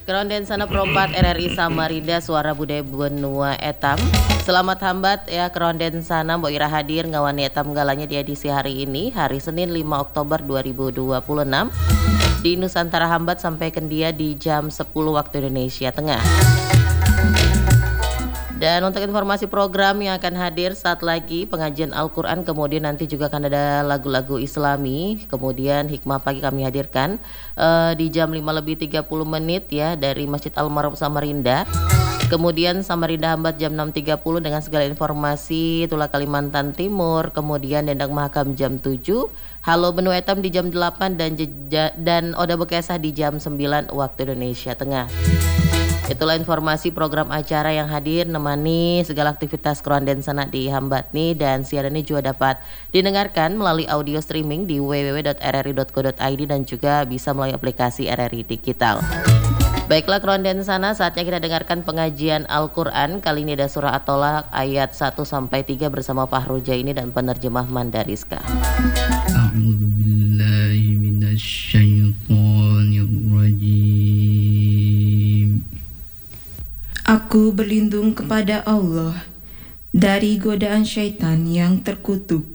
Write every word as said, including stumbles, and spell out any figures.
Keronden sana perempat R R I Samarinda Suara Budaya Benua Etam. Selamat hambat ya keronden sana Mbok Ira hadir ngawani etam galanya di edisi hari ini hari Senin lima Oktober dua ribu dua puluh enam di Nusantara Hambat sampai kendia di jam sepuluh waktu Indonesia Tengah. Dan untuk informasi program yang akan hadir saat lagi pengajian Al-Quran, kemudian nanti juga akan ada lagu-lagu Islami, kemudian hikmah pagi kami hadirkan uh, di jam lima lebih tiga puluh menit ya dari Masjid Al-Maruf Samarinda. Kemudian Samarinda Hambat jam enam tiga puluh dengan segala informasi itulah Kalimantan Timur. Kemudian Dendang Mahakam jam tujuh, Halo Benua Etam di jam delapan dan jeja, dan Oda Bekesah di jam sembilan waktu Indonesia Tengah. Itulah informasi program acara yang hadir nemani segala aktivitas keronden sana di Hambat nih, dan siaran ini juga dapat didengarkan melalui audio streaming di w w w dot r r i dot co dot i d dan juga bisa melalui aplikasi R R I Digital. Baiklah keronden sana, saatnya kita dengarkan pengajian Al-Quran. Kali ini ada surah At-Tolak ayat satu sampai tiga bersama Fahru Jaini dan penerjemah Mandariska. A'udzubillahi minasyaitonirrajim. Aku berlindung kepada Allah dari godaan syaitan yang terkutuk.